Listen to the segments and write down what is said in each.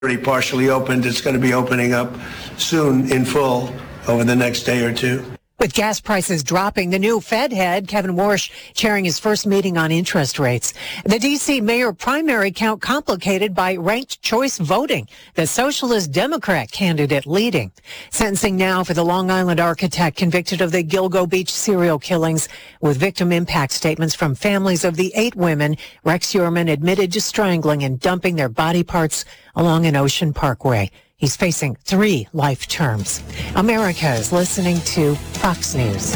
already partially opened. It's going to be opening up soon in full over the next day or two. With gas prices dropping, the new Fed head, Kevin Warsh, chairing his first meeting on interest rates. The D.C. mayor primary count complicated by ranked choice voting. The Socialist Democrat candidate leading. Sentencing now for the Long Island architect convicted of the Gilgo Beach serial killings, with victim impact statements from families of the 8 women Rex Heuermann admitted to strangling and dumping their body parts along an ocean parkway. He's facing 3 life terms. America is listening to Fox News.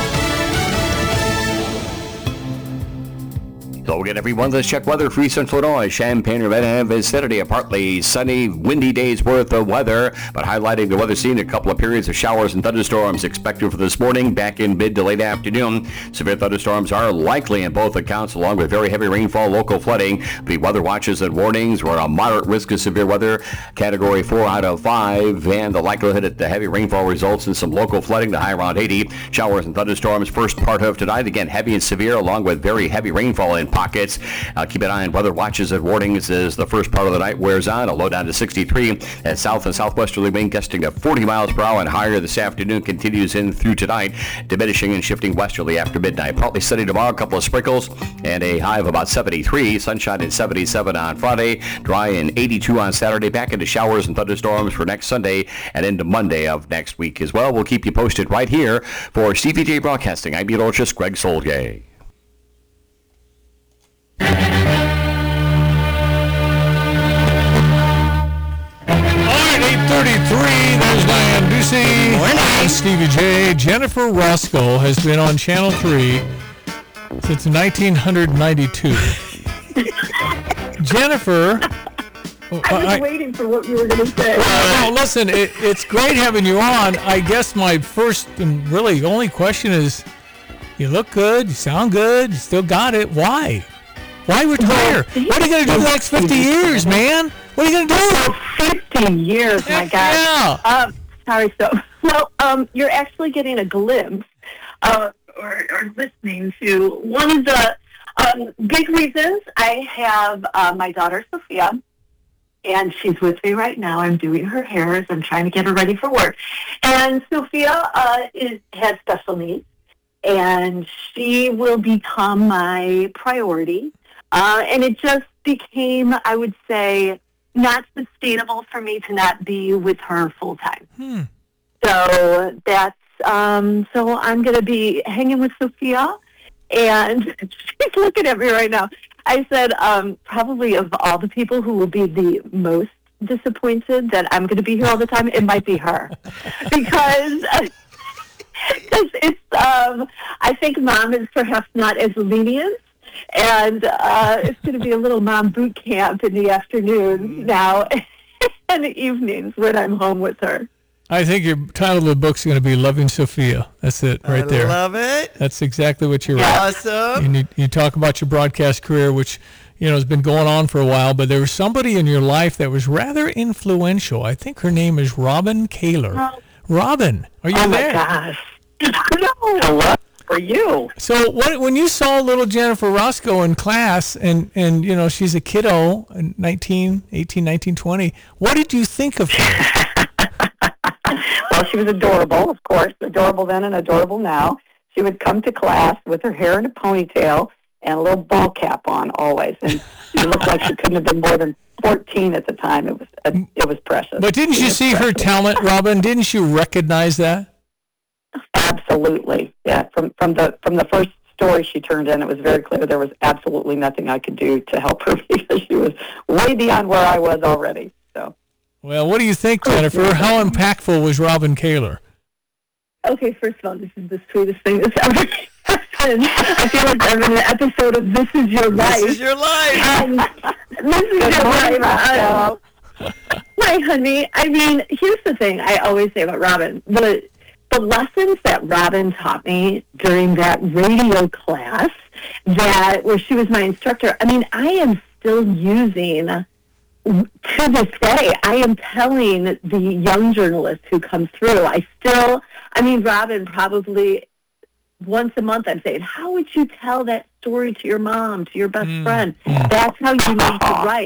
So again, everyone, let's check weather for Eastern Illinois. Champaign-Urbana vicinity, a partly sunny, windy day's worth of weather, but highlighting the weather scene, a couple of periods of showers and thunderstorms expected for this morning, back in mid to late afternoon. Severe thunderstorms are likely in both accounts, along with very heavy rainfall, local flooding. The weather watches and warnings were a moderate risk of severe weather, category 4 out of 5, and the likelihood that the heavy rainfall results in some local flooding, the high around 80. Showers and thunderstorms first part of tonight, again, heavy and severe, along with very heavy rainfall in pockets. Keep an eye on weather watches and warnings as the first part of the night wears on. A low down to 63 at south and southwesterly wind gusting to 40 miles per hour and higher this afternoon, continues in through tonight, diminishing and shifting westerly after midnight. Partly sunny tomorrow, a couple of sprinkles, and a high of about 73. Sunshine at 77 on Friday, dry and 82 on Saturday. Back into showers and thunderstorms for next Sunday and into Monday of next week as well. We'll keep you posted right here for CVJ Broadcasting. I'm meteorologist Greg Solgay. All right, 8:33. There's Diane Ducey. Morning. Stevie J. Jennifer Roscoe has been on Channel 3 since 1992. Jennifer. I was waiting for what you were going to say. No, listen, it's great having you on. I guess my first and really only question is, you look good, you sound good, you still got it. Why? Why retire? What are you going to do the next 50 years, man? What are you going to do? 50 years, my God. Yeah. Sorry, well, you're actually getting a glimpse or listening to one of the big reasons I have my daughter, Sophia, and she's with me right now. I'm doing her hair as I'm trying to get her ready for work. And Sophia has special needs, and she will become my priority. And it just became, I would say, not sustainable for me to not be with her full time. So that's, so I'm going to be hanging with Sophia, and she's looking at me right now. I said, probably of all the people who will be the most disappointed that I'm going to be here all the time, it might be her. Because it's, I think Mom is perhaps not as lenient. And it's going to be a little mom boot camp in the afternoon now and the evenings when I'm home with her. I think your title of the book's going to be Loving Sophia. That's it right there. I love it. That's exactly what you're Awesome. And you talk about your broadcast career, which has been going on for a while, but there was somebody in your life that was rather influential. I think her name is Robin Kaler. Robin, are you there? Oh, my gosh. Hello. For you. So when you saw little Jennifer Roscoe in class and she's a kiddo, 18, 19, 20, what did you think of her? Well, she was adorable, of course, adorable then and adorable now. She would come to class with her hair in a ponytail and a little ball cap on always, and she looked like she couldn't have been more than 14 at the time. It was precious. But didn't you see her talent, Robin? Didn't you recognize that? Absolutely, yeah. From the first story she turned in, it was very clear there was absolutely nothing I could do to help her because she was way beyond where I was already. So, well, what do you think, Jennifer? How impactful was Robin Kaler? Okay, first of all, this is the sweetest thing that's ever happened. I feel like I'm in an episode of This Is Your Life. This is your life. This is your life. My honey, I mean, here's the thing I always say about Robin. The lessons that Robin taught me during that radio class, where she was my instructor, I mean, I am still using, to this day, I am telling the young journalists who come through, Robin, probably once a month I'm saying, how would you tell that story to your mom, to your best friend? That's how you need to write.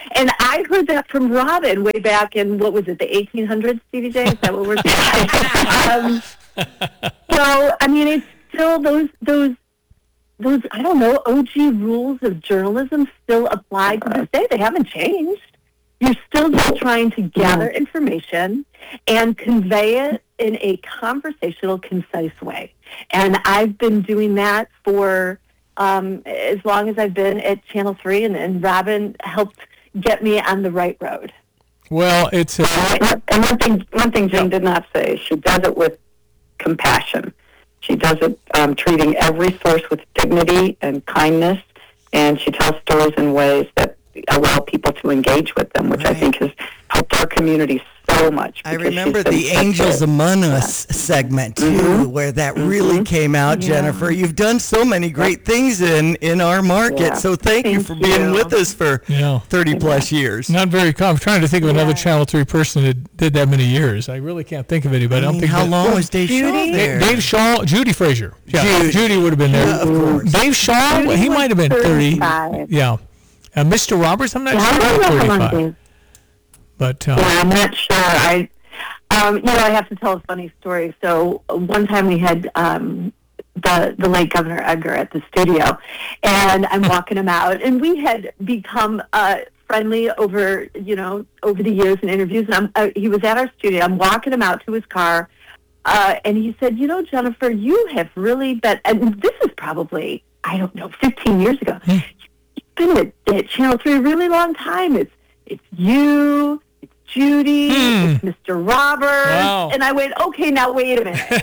And I heard that from Robin way back in, what was it, the 1800s, Stevie J? Is that what we're saying? So, I mean, it's still those, I don't know, OG rules of journalism still apply to this day. They haven't changed. You're still just trying to gather information and convey it in a conversational, concise way. And I've been doing that for as long as I've been at Channel 3, and Robin helped get me on the right road. Well, it's And one thing Jane did not say, she does it with compassion. She does it treating every source with dignity and kindness, and she tells stories in ways that allow people to engage with them, which I think has helped our community so much. I because remember she's been the such Angels a- Among Us segment, too, where that really came out, Jennifer. You've done so many great things in our market, Yeah. so thank you for being with us for 30-plus years. not very common. I'm trying to think of another Channel 3 person that did that many years. I really can't think of anybody. I don't think how that- long was Dave Shaw there? Dave Shaw, Judy Frazier. Yeah, Judy would have been there. Yeah, of course. Dave Shaw, Judy he was might have been 30. 35. Yeah. Mr. Roberts, I'm not I sure don't about know how long 35. Dave. But Yeah, I'm not sure. I have to tell a funny story. So one time we had the late Governor Edgar at the studio, and I'm walking him out, and we had become friendly over the years and interviews. And he was at our studio. I'm walking him out to his car, and he said, Jennifer, you have really been, and this is probably, I don't know, 15 years ago. You've been at Channel 3 a really long time. It's you, it's Judy, it's Mr. Roberts. Wow. And I went, okay, now wait a minute.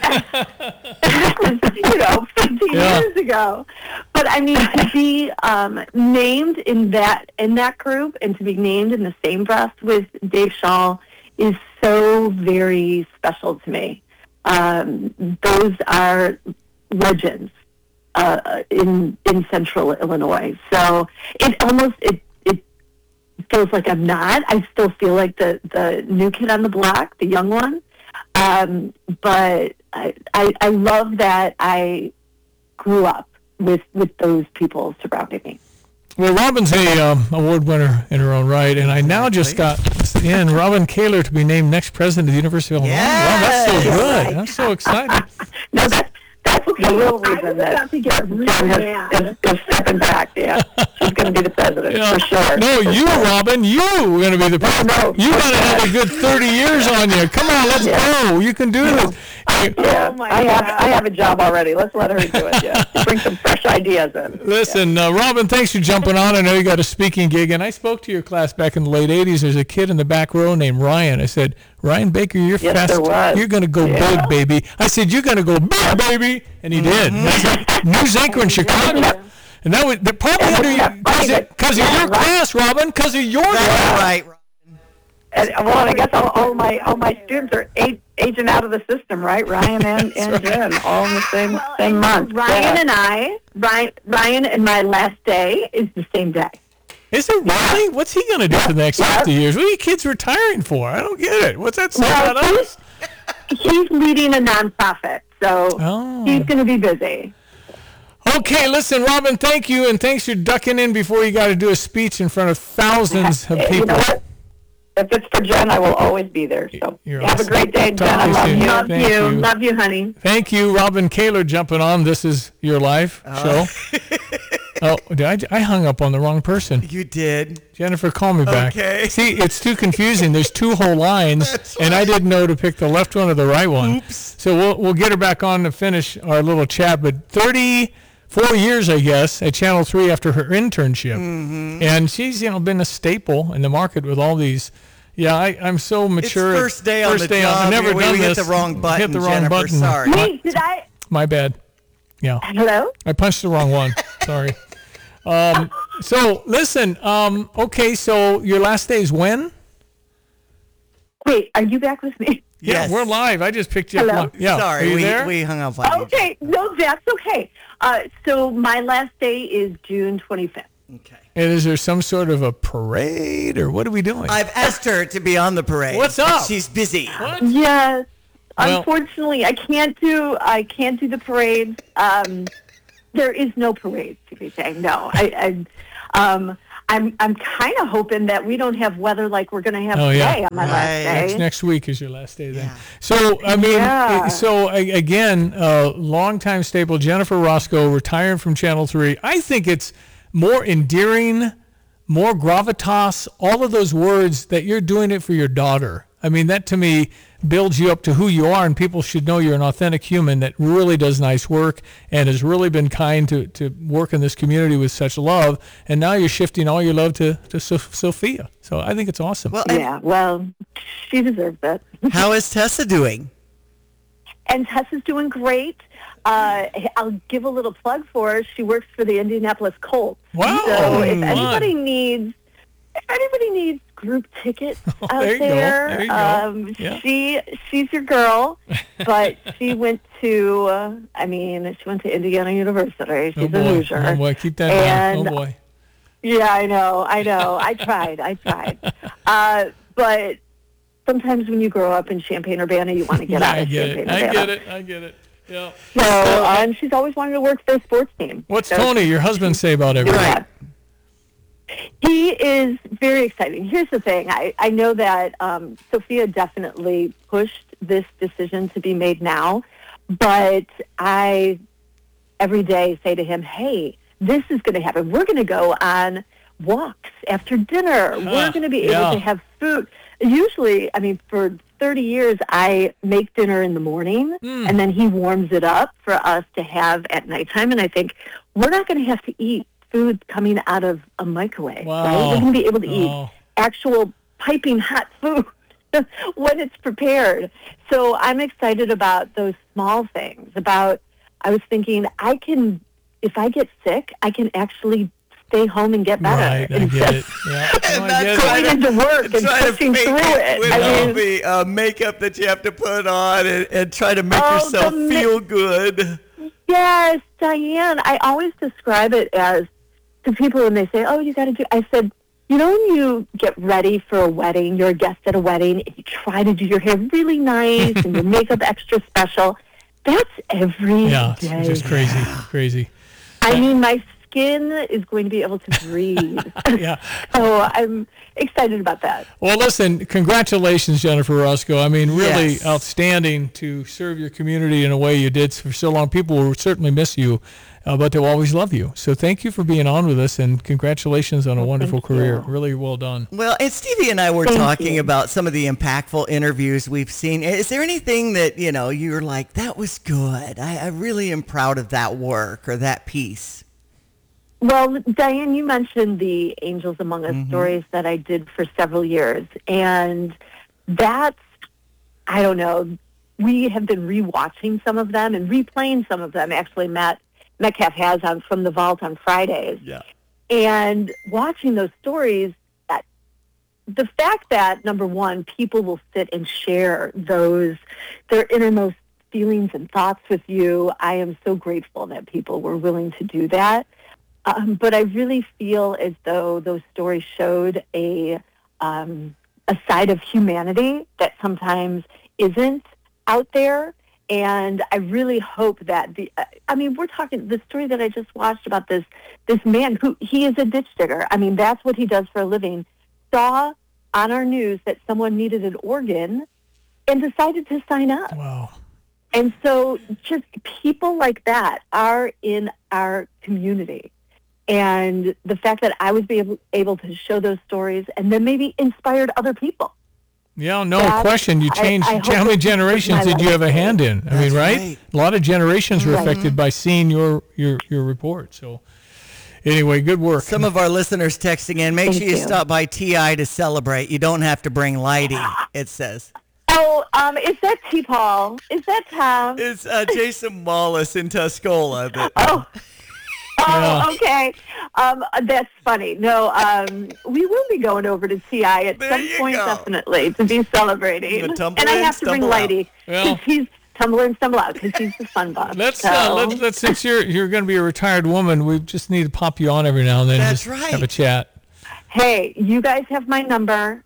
That was, 15 years ago. But I mean, to be named in that group and to be named in the same breath with Dave Shaw is so very special to me. Those are legends in Central Illinois. So it feels like I'm not. I still feel like the new kid on the block, the young one. But I love that I grew up with those people surrounding me. well, Robin's a award winner in her own right, and I now just got in Robin Kaler to be named next president of the University of Illinois. Wow, that's so good. I'm so excited. No, that's the real reason that Jen is stepping back. Yeah, she's going to be the president for sure. No, you, Robin, you are going to be the president. You got another good 30 years on you. Come on, let's go. You can do this. Yeah, I have a job already. Let's let her do it. Yeah, bring some fresh ideas in. Listen, Robin, thanks for jumping on. I know you got a speaking gig, and I spoke to your class back in the late 80s. There's a kid in the back row named Ryan. I said, Ryan Baker, you're Yes, fast. there was. You're going to go big, baby. I said, you're going to go big, baby. And he did. That's a news anchor in Chicago. And that was probably under you, because of your class, Robin, because of your class. Right. And, I guess all my students are aging out of the system, right? Ryan and Jen, all in the same month. Ryan and my last day is the same day. Is it really? What's he going to do for the next 50 years? What are you kids retiring for? I don't get it. What's that say about us? He's leading a nonprofit, so he's going to be busy. Okay, listen, Robin, thank you, and thanks for ducking in before you got to do a speech in front of thousands of You people. know what? If it's for Jen, I will always be there. So You're have awesome. a great day, Jen. Talk to I you love soon. you. Love Thank you. you. Love you, honey. Thank you, Robin Kaler, jumping on. This is your live show. Oh, I hung up on the wrong person. You did. Jennifer, call me back. Okay. See, it's too confusing. There's two whole lines, and I didn't know to pick the left one or the right one. Oops. So we'll get her back on to finish our little chat. But 34 years, I guess, at Channel 3 after her internship. And she's, been a staple in the market with all these. Yeah, I'm so mature. It's first day on the job. I've never We done hit this. the wrong button, Hit the wrong Jennifer. button. Sorry. Wait, did I? My bad. Yeah. Hello? I punched the wrong one. Sorry. So listen. Okay. So your last day is when? Wait, are you back with me? Yes. Yeah, we're live. I just picked you Hello? up. Yeah. Sorry, Are you there? we hung up on you. Okay, no, that's okay. So my last day is June 25th. Okay. And is there some sort of a parade, or what are we doing? I've asked her to be on the parade. What's up? She's busy. What? Yes. Well- Unfortunately, I can't do the parade. There is no parade, to be saying. No. I'm kind of hoping that we don't have weather like we're going to have Oh, yeah. today on my last day. Next week is your last day then. Yeah. So, I mean, Yeah. again, longtime staple, Jennifer Roscoe, retiring from Channel 3. I think it's more endearing, more gravitas, all of those words that you're doing it for your daughter. I mean, that to me builds you up to who you are, and people should know you're an authentic human that really does nice work and has really been kind to work in this community with such love. And now you're shifting all your love to Sophia. So I think it's awesome. Well, Yeah, well, she deserves it. how is Tessa doing? And Tessa's doing great. I'll give a little plug for her. She works for the Indianapolis Colts. Wow. So if Fun. anybody needs group tickets out There you go. there, There you go. Yeah. she's your girl. But she went to, she went to Indiana University. She's Oh a boy. Hoosier. Oh boy, keep that down. Oh And- boy. Yeah, I know. I tried. But sometimes when you grow up in Champaign-Urbana, you want to get out I of get it. Champaign-Urbana. I get it. Yeah. So, and she's always wanted to work for a sports team. What's So Tony, your husband, say about everything? Right. He is very exciting. Here's the thing. I know that Sophia definitely pushed this decision to be made now, but I every day say to him, hey, this is going to happen. We're going to go on walks after dinner. We're going to be able to have food. Usually, for 30 years, I make dinner in the morning, and then he warms it up for us to have at nighttime. And I think we're not going to have to eat food coming out of a microwave. Wow. Right? We're going to be able to Oh. eat actual piping hot food when it's prepared. So I'm excited about those small things. I was thinking, if I get sick, I can actually stay home and get better. Right, I get it. Yeah. No, I get Going it. into work and Try to pushing fake through it. with I all mean, the makeup that you have to put on and try to make Oh, yourself the feel good. yes, Diane, I always describe it as to people when they say, oh, you got to do, I said, when you get ready for a wedding, you're a guest at a wedding, and you try to do your hair really nice and your makeup extra special, that's every Yeah, day. it's just crazy. My skin is going to be able to breathe. Yeah. So I'm excited about that. Well, listen, congratulations, Jennifer Roscoe. Really Yes. outstanding to serve your community in a way you did for so long. People will certainly miss you, but they'll always love you. So thank you for being on with us, and congratulations on a wonderful career. Really well done. Well, and Stevie and I were Thank talking you. about some of the impactful interviews we've seen. Is there anything that, you're like, that was good? I really am proud of that work or that piece. Well, Diane, you mentioned the Angels Among Us stories that I did for several years. And that's, I don't know, we have been rewatching some of them and replaying some of them. Actually, Matt Metcalf has on From the Vault on Fridays. Yeah. And watching those stories, the fact that, number one, people will sit and share their innermost feelings and thoughts with you, I am so grateful that people were willing to do that. But I really feel as though those stories showed a side of humanity that sometimes isn't out there. And I really hope that we're talking the story that I just watched about this man who he is a ditch digger. That's what he does for a living. Saw on our news that someone needed an organ and decided to sign up. Wow. And so just people like that are in our community. And the fact that I was able to show those stories and then maybe inspired other people. Yeah, no That- question. You changed. I hope How many it's generations my did you have a legacy. hand in? That's right? right. A lot of generations were Right. affected by seeing your report. So, anyway, good work. Some of our listeners texting in, make Thank sure you you. stop by TI to celebrate. You don't have to bring lighting, it says. Oh, is that T-Paul? Is that Tom? It's Jason Wallace in Tuscola. Oh, okay. That's funny. No, we will be going over to TI at There some you point, go. definitely, to be celebrating. The tumble And I in, have to bring stumble out. Lighty Well- because he's tumble in, stumble out because he's the fun boss. Let's So- let's since you're going to be a retired woman, we just need to pop you on every now and then. That's just right. Have a chat. Hey, you guys have my number,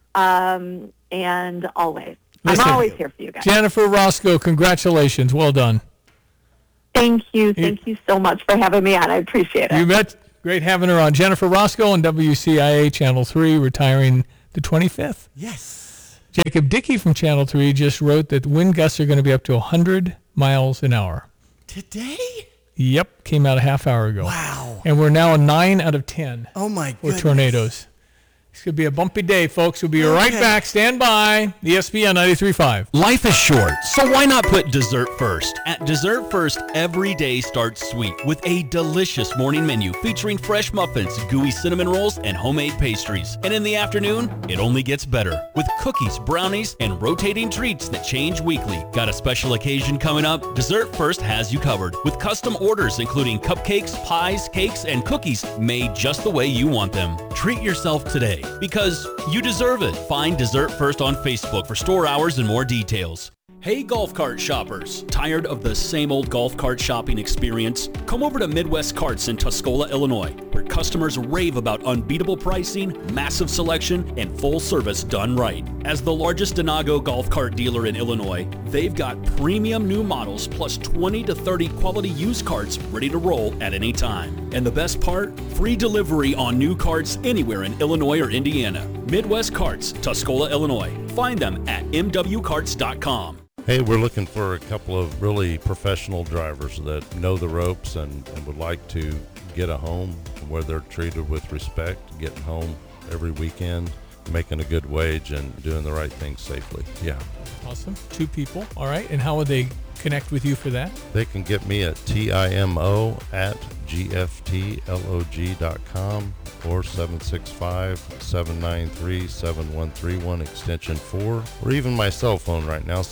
and always. Listen, I'm always here for you guys. Jennifer Roscoe, congratulations. Well done. Thank you so much for having me on. I appreciate it. You bet. Great having her on. Jennifer Roscoe on WCIA Channel 3, retiring the 25th. Yes. Jacob Dickey from Channel 3 just wrote that wind gusts are going to be up to 100 miles an hour. Today? Yep, came out a half hour ago. Wow. And we're now a 9 out of 10 Oh, my for goodness. tornadoes. It's going to be a bumpy day, folks. We'll be right back. Stand by. ESPN 93.5. Life is short, so why not put dessert first? At Dessert First, every day starts sweet with a delicious morning menu featuring fresh muffins, gooey cinnamon rolls, and homemade pastries. And in the afternoon, it only gets better with cookies, brownies, and rotating treats that change weekly. Got a special occasion coming up? Dessert First has you covered with custom orders including cupcakes, pies, cakes, and cookies made just the way you want them. Treat yourself today, because you deserve it. Find Dessert First on Facebook for store hours and more details. Hey golf cart shoppers, tired of the same old golf cart shopping experience? Come over to Midwest Carts in Tuscola, Illinois, where customers rave about unbeatable pricing, massive selection, and full service done right. As the largest Denago golf cart dealer in Illinois, they've got premium new models plus 20 to 30 quality used carts ready to roll at any time. And the best part? Free delivery on new carts anywhere in Illinois or Indiana. Midwest Carts, Tuscola, Illinois. Find them at mwcarts.com. Hey, we're looking for a couple of really professional drivers that know the ropes and would like to get a home where they're treated with respect, getting home every weekend, making a good wage, and doing the right thing safely. Yeah. Awesome. 2 people. All right. And how would they connect with you for that? They can get me at TIMO@GFTLOG.com or 765-793-7131 extension 4, or even my cell phone right now,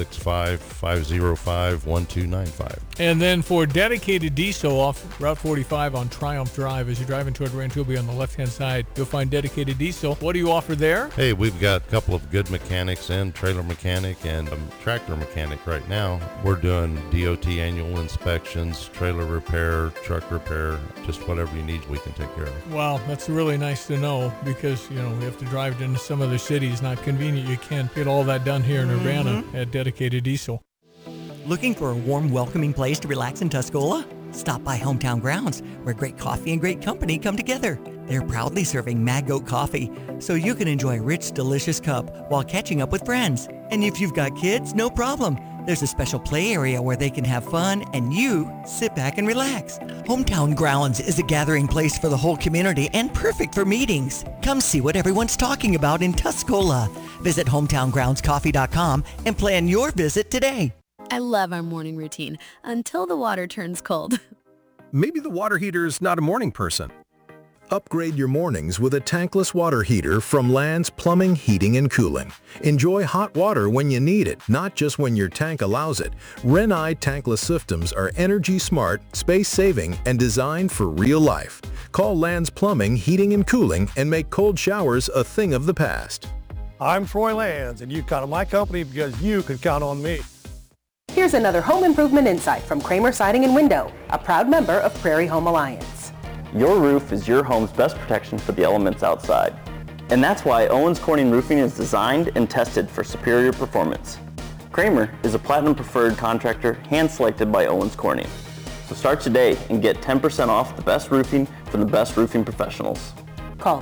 765-505-1295. And then for dedicated diesel off Route 45 on Triumph Drive, as you're driving toward Rantoul on the left-hand side, you'll find dedicated diesel. What do you offer there? Hey, we've got a couple of good mechanics and trailer mechanic and a tractor mechanic right now. We're doing DOT annual inspections, trailer repair, truck repair, just whatever you need, we can take care of. Wow, that's really nice to know, because, you know, we have to drive into some other cities. Not convenient. You can't get all that done here in Urbana at dedicated diesel. Looking for a warm, welcoming place to relax in Tuscola? Stop by Hometown Grounds, where great coffee and great company come together. They're proudly serving Mad Goat coffee, so you can enjoy a rich, delicious cup while catching up with friends. And if you've got kids, no problem. There's a special play area where they can have fun and you sit back and relax. Hometown Grounds is a gathering place for the whole community and perfect for meetings. Come see what everyone's talking about in Tuscola. Visit hometowngroundscoffee.com and plan your visit today. I love our morning routine until the water turns cold. Maybe the water heater's not a morning person. Upgrade your mornings with a tankless water heater from Land's Plumbing, Heating, and Cooling. Enjoy hot water when you need it, not just when your tank allows it. Renai tankless systems are energy smart, space-saving, and designed for real life. Call Land's Plumbing, Heating, and Cooling and make cold showers a thing of the past. I'm Troy Lands, and you count on my company because you can count on me. Here's another home improvement insight from Kramer Siding and Window, a proud member of Prairie Home Alliance. Your roof is your home's best protection for the elements outside. And that's why Owens Corning Roofing is designed and tested for superior performance. Kramer is a platinum preferred contractor hand-selected by Owens Corning. So start today and get 10% off the best roofing from the best roofing professionals. Call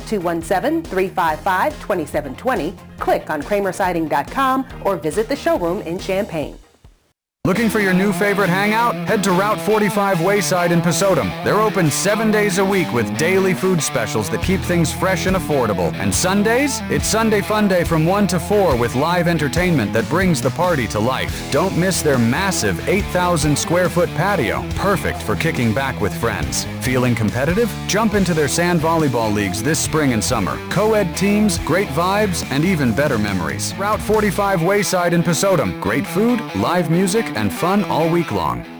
217-355-2720, click on kramersiding.com, or visit the showroom in Champaign. Looking for your new favorite hangout? Head to Route 45 Wayside in Pesotum. They're open 7 days a week with daily food specials that keep things fresh and affordable. And Sundays? It's Sunday Fun Day from 1 to 4 with live entertainment that brings the party to life. Don't miss their massive 8,000 square foot patio, perfect for kicking back with friends. Feeling competitive? Jump into their sand volleyball leagues this spring and summer. Co-ed teams, great vibes, and even better memories. Route 45 Wayside in Pesotum. Great food, live music, and fun all week long.